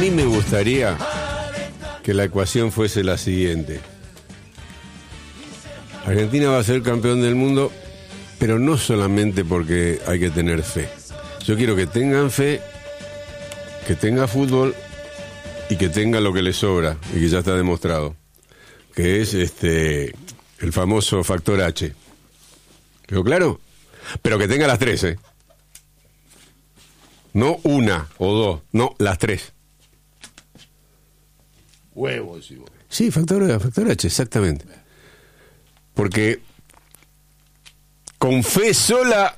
mí me gustaría que la ecuación fuese la siguiente. Argentina va a ser campeón del mundo, pero no solamente porque hay que tener fe. Yo quiero que tengan fe, que tenga fútbol y que tenga lo que le sobra y que ya está demostrado, que es el famoso factor H. ¿Quedó claro? Pero que tenga las tres, ¿eh? No una o dos, no, las tres. Huevos, sí. Sí, factor H, exactamente. Porque con fe sola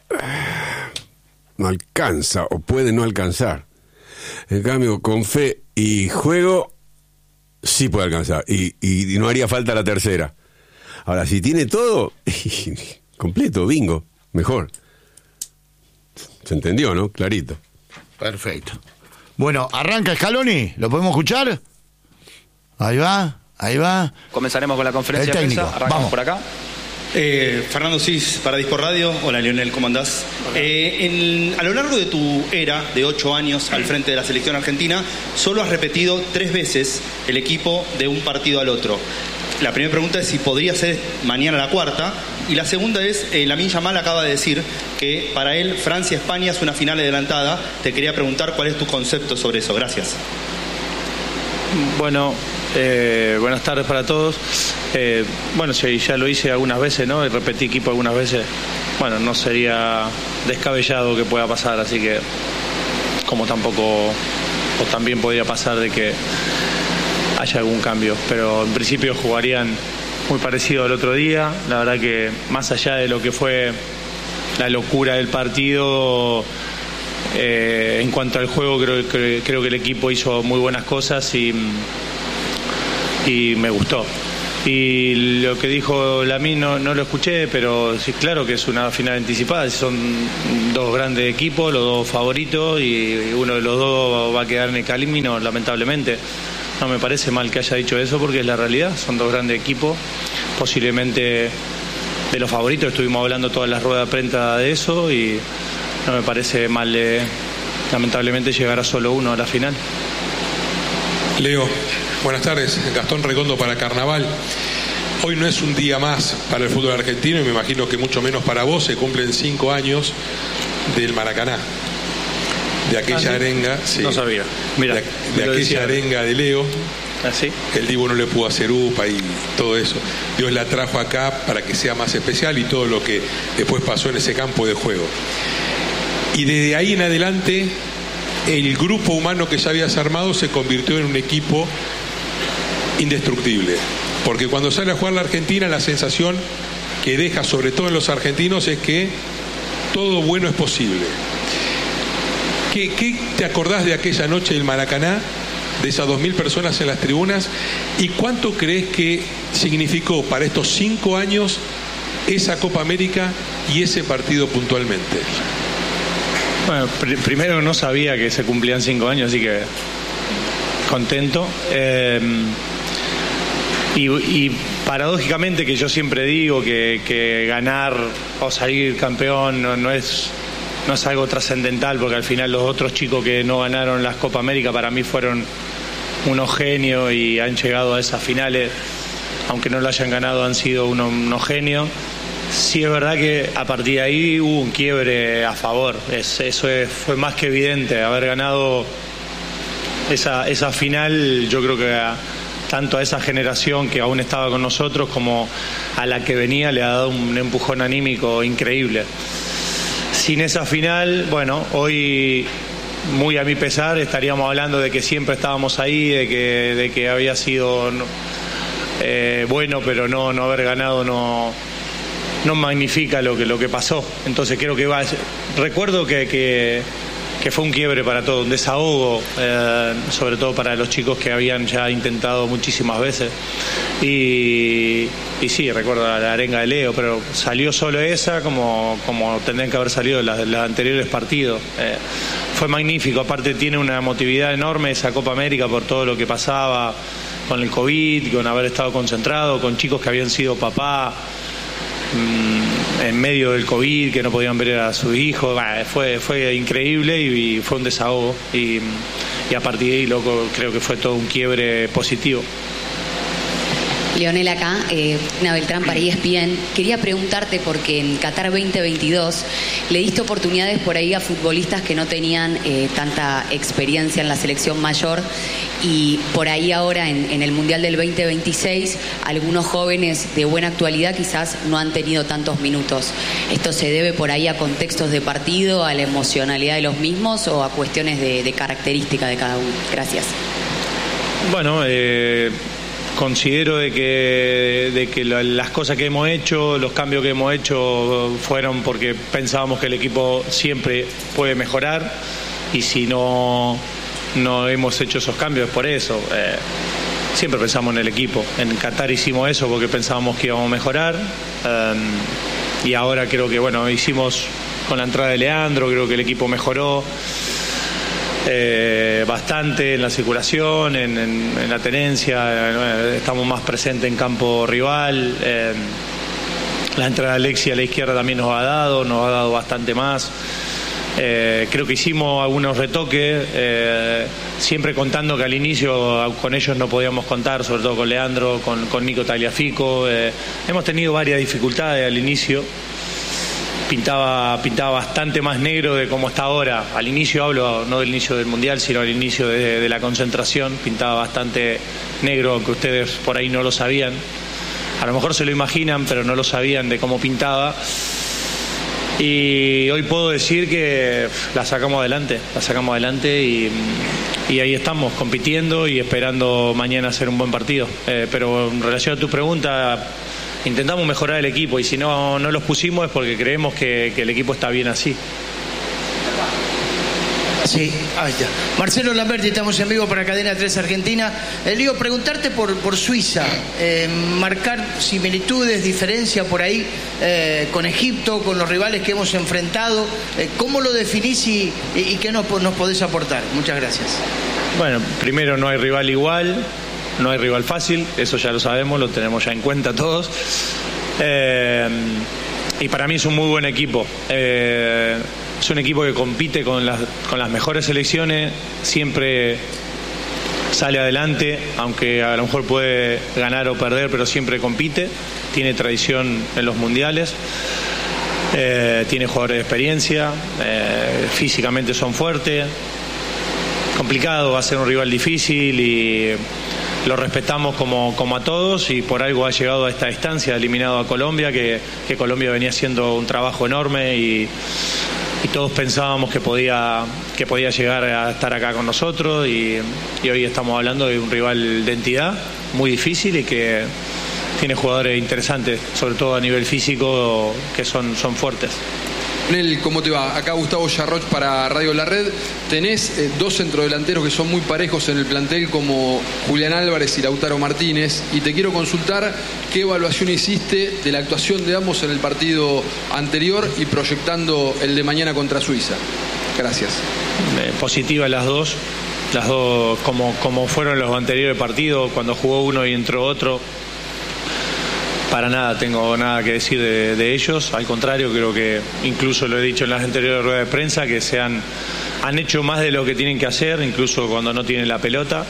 no alcanza o puede no alcanzar. En cambio, con fe y juego sí puede alcanzar y no haría falta la tercera. Ahora, si tiene todo, completo, bingo, mejor. ¿Se entendió, no? Clarito. Perfecto. Bueno, arranca Scaloni, ¿lo podemos escuchar? Ahí va. Comenzaremos con la conferencia de prensa. Arrancamos. Vamos por acá. Fernando Cis, para Dispor Radio. Hola, Lionel, ¿cómo andás? A lo largo de tu era de 8 años al frente de la selección argentina, solo has repetido 3 veces el equipo de un partido al otro. La primera pregunta es si podría ser mañana la cuarta. Y la segunda es, Lamine Yamal acaba de decir que para él Francia-España es una final adelantada. Te quería preguntar cuál es tu concepto sobre eso. Gracias. Bueno, buenas tardes para todos. Bueno, sí, ya lo hice algunas veces, ¿no? Repetí equipo algunas veces. Bueno, no sería descabellado que pueda pasar, así que como tampoco, o también podría pasar de que haya algún cambio, pero en principio jugarían muy parecido al otro día. La verdad que más allá de lo que fue la locura del partido, en cuanto al juego creo que el equipo hizo muy buenas cosas y me gustó. Y lo que dijo Lamine no lo escuché, pero sí, claro que es una final anticipada. Son 2 grandes equipos, los 2 favoritos, y uno de los 2 va a quedar en el camino, lamentablemente. No me parece mal que haya dicho eso porque es la realidad. Son 2 grandes equipos, posiblemente de los favoritos. Estuvimos hablando todas las ruedas de prensa de eso y no me parece mal, lamentablemente, llegar a solo uno a la final. Leo, buenas tardes. Gastón Redondo para Carnaval. Hoy no es un día más para el fútbol argentino y me imagino que mucho menos para vos. Se cumplen 5 años del Maracaná. De aquella arenga, sí. No sabía. Mira, de aquella arenga de Leo. ¿Así? El Divo no le pudo hacer UPA y todo eso. Dios la trajo acá para que sea más especial y todo lo que después pasó en ese campo de juego. Y desde ahí en adelante, el grupo humano que ya habías armado se convirtió en un equipo indestructible. Porque cuando sale a jugar la Argentina, la sensación que deja, sobre todo en los argentinos, es que todo bueno es posible. ¿Qué te acordás de aquella noche del Maracaná, de esas 2.000 personas en las tribunas? ¿Y cuánto crees que significó para estos 5 años esa Copa América y ese partido puntualmente? Bueno, primero no sabía que se cumplían 5 años, así que contento. Y paradójicamente, que yo siempre digo que ganar o salir campeón no es algo trascendental, porque al final los otros chicos que no ganaron las Copa América para mí fueron unos genios y han llegado a esas finales, aunque no lo hayan ganado, han sido unos genios. Sí, es verdad que a partir de ahí hubo un quiebre a favor. Fue más que evidente. Haber ganado esa final, yo creo que tanto a esa generación que aún estaba con nosotros como a la que venía le ha dado un empujón anímico increíble. Sin esa final, bueno, hoy, muy a mi pesar, estaríamos hablando de que siempre estábamos ahí, de que había sido bueno, pero no haber ganado no magnifica lo que pasó. Entonces creo que recuerdo que fue un quiebre para todo, un desahogo, sobre todo para los chicos que habían ya intentado muchísimas veces. Y sí, recuerdo la arenga de Leo, pero salió solo esa como tendrían que haber salido los anteriores partidos. Fue magnífico, aparte tiene una emotividad enorme esa Copa América por todo lo que pasaba con el COVID, con haber estado concentrado, con chicos que habían sido papá en medio del COVID, que no podían ver a sus hijos. Fue increíble y fue un desahogo. Y a partir de ahí creo que fue todo un quiebre positivo. Leonel acá, Una Beltrán para ESPN. Quería preguntarte porque en Qatar 2022 le diste oportunidades por ahí a futbolistas que no tenían tanta experiencia en la selección mayor, y por ahí ahora en el Mundial del 2026 algunos jóvenes de buena actualidad quizás no han tenido tantos minutos. ¿Esto se debe por ahí a contextos de partido, a la emocionalidad de los mismos o a cuestiones de característica de cada uno? Gracias. Bueno, considero de que las cosas que hemos hecho, los cambios que hemos hecho fueron porque pensábamos que el equipo siempre puede mejorar, y si no hemos hecho esos cambios es por eso. Siempre pensamos en el equipo. En Qatar hicimos eso porque pensábamos que íbamos a mejorar, y ahora creo que hicimos con la entrada de Leandro, creo que el equipo mejoró bastante en la circulación, en la tenencia, estamos más presentes en campo rival. La entrada de Alexis a la izquierda también nos ha dado bastante más. Creo que hicimos algunos retoques, siempre contando que al inicio con ellos no podíamos contar, sobre todo con Leandro, con Nico Tagliafico. Hemos tenido varias dificultades al inicio. Pintaba bastante más negro de cómo está ahora. Al inicio hablo no del inicio del Mundial, sino al inicio de la concentración. Pintaba bastante negro, aunque ustedes por ahí no lo sabían. A lo mejor se lo imaginan, pero no lo sabían de cómo pintaba. Y hoy puedo decir que la sacamos adelante y ahí estamos compitiendo y esperando mañana hacer un buen partido. Pero en relación a tu pregunta, intentamos mejorar el equipo, y si no los pusimos es porque creemos que el equipo está bien así. Sí, ahí está. Marcelo Lamberti, estamos en vivo para Cadena 3 Argentina. Leo, preguntarte por Suiza, marcar similitudes, diferencia por ahí con Egipto, con los rivales que hemos enfrentado. ¿Cómo lo definís y qué nos podés aportar? Muchas gracias. Bueno, primero no hay rival igual. No hay rival fácil, eso ya lo sabemos, lo tenemos ya en cuenta todos. Y para mí es un muy buen equipo. Es un equipo que compite con las mejores selecciones, siempre sale adelante, aunque a lo mejor puede ganar o perder, pero siempre compite. Tiene tradición en los mundiales, tiene jugadores de experiencia, físicamente son fuertes. Complicado, va a ser un rival difícil y lo respetamos como a todos, y por algo ha llegado a esta instancia, eliminado a Colombia, que Colombia venía haciendo un trabajo enorme y todos pensábamos que podía llegar a estar acá con nosotros, y hoy estamos hablando de un rival de entidad muy difícil y que tiene jugadores interesantes, sobre todo a nivel físico, que son fuertes. Nel, ¿cómo te va? Acá Gustavo Yarroch para Radio La Red. Tenés dos centrodelanteros que son muy parejos en el plantel, como Julián Álvarez y Lautaro Martínez, y te quiero consultar qué evaluación hiciste de la actuación de ambos en el partido anterior y proyectando el de mañana contra Suiza. Gracias. Positivas las dos como fueron los anteriores partidos, cuando jugó uno y entró otro. Para nada tengo nada que decir de ellos, al contrario, creo que incluso lo he dicho en las anteriores ruedas de prensa, que han hecho más de lo que tienen que hacer, incluso cuando no tienen la pelota,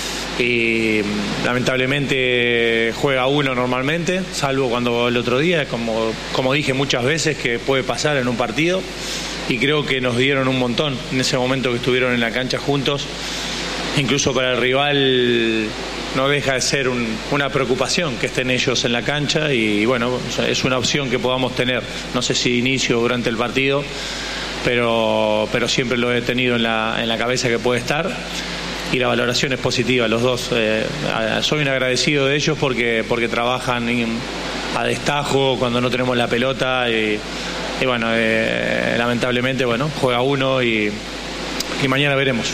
y lamentablemente juega uno normalmente, salvo cuando el otro día, como dije muchas veces, que puede pasar en un partido, y creo que nos dieron un montón en ese momento que estuvieron en la cancha juntos. Incluso para el rival no deja de ser una preocupación que estén ellos en la cancha, y bueno, es una opción que podamos tener, no sé si inicio o durante el partido, pero siempre lo he tenido en la cabeza que puede estar, y la valoración es positiva, los dos. Soy un agradecido de ellos porque trabajan a destajo cuando no tenemos la pelota, y bueno, lamentablemente juega uno y mañana veremos.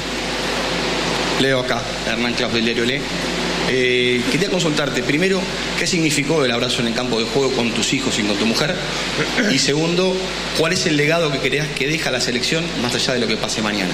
Leo acá, Hernán Claus del diario Le. Quería consultarte, primero, ¿qué significó el abrazo en el campo de juego con tus hijos y con tu mujer? Y segundo, ¿cuál es el legado que creas que deja la selección más allá de lo que pase mañana?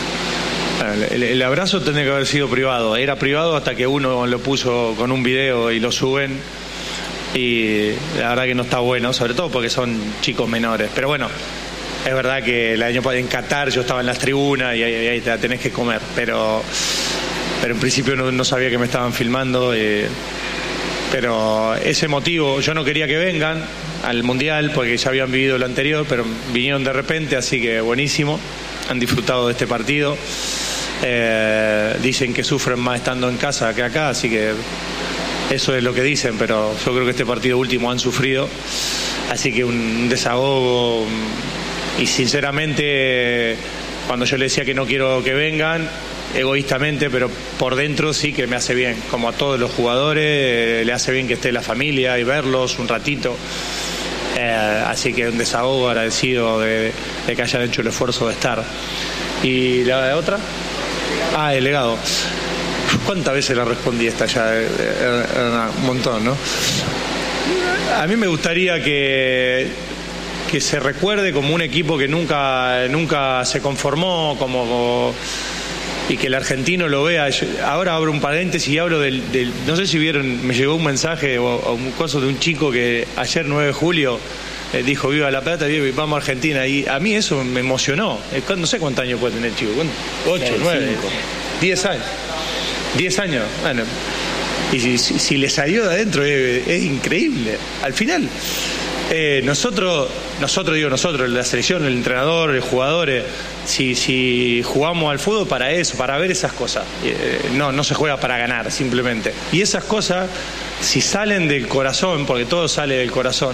El abrazo tendría que haber sido privado. Era privado hasta que uno lo puso con un video y lo suben. Y la verdad que no está bueno, sobre todo porque son chicos menores. Pero bueno, Es verdad que el año pasado en Qatar yo estaba en las tribunas y ahí te la tenés que comer, pero en principio no sabía que me estaban filmando. Pero ese motivo, yo no quería que vengan al Mundial porque ya habían vivido lo anterior, pero vinieron de repente, así que buenísimo, han disfrutado de este partido. Dicen que sufren más estando en casa que acá, así que eso es lo que dicen, pero yo creo que este partido último han sufrido, así que un desahogo. Y sinceramente, cuando yo le decía que no quiero que vengan, egoístamente, pero por dentro sí que me hace bien, como a todos los jugadores, le hace bien que esté la familia y verlos un ratito. Así que un desahogo, agradecido de que hayan hecho el esfuerzo de estar. ¿Y la otra? El legado. ¿Cuántas veces la respondí esta ya? Un montón, ¿no? A mí me gustaría que se recuerde como un equipo que nunca se conformó, y que el argentino lo vea. Ahora abro un paréntesis y hablo del no sé si vieron, me llegó un mensaje o un coso de un chico que ayer 9 de julio dijo viva La Plata, vamos a Argentina, y a mí eso me emocionó. No sé cuántos años puede tener el chico, 8, 9, 10 años. 10 años, bueno, y si le salió de adentro es increíble. Al final nosotros, la selección, el entrenador, el jugador, si jugamos al fútbol para eso, para ver esas cosas, no se juega para ganar simplemente. Y esas cosas, si salen del corazón, porque todo sale del corazón,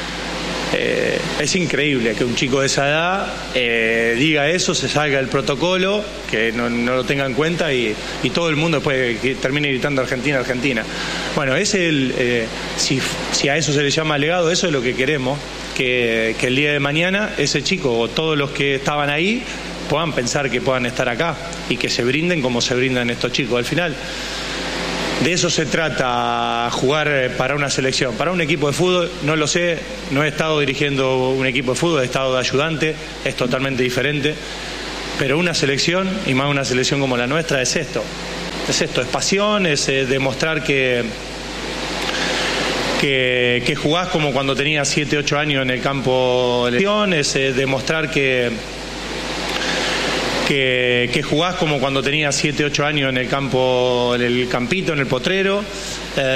es increíble que un chico de esa edad diga eso, se salga del protocolo, que no lo tenga en cuenta y todo el mundo después que termine gritando Argentina, Argentina. Bueno, si a eso se le llama legado, eso es lo que queremos, que el día de mañana ese chico o todos los que estaban ahí puedan pensar que puedan estar acá y que se brinden como se brindan estos chicos. Al final, de eso se trata, jugar para una selección. Para un equipo de fútbol, no lo sé, no he estado dirigiendo un equipo de fútbol, he estado de ayudante, es totalmente diferente. Pero una selección, y más una selección como la nuestra, es esto. Es pasión, es demostrar que jugás como cuando tenías 7, 8 años en el campo de elección, es demostrar que jugás como cuando tenías 7, 8 años en el campo, en el campito, en el potrero,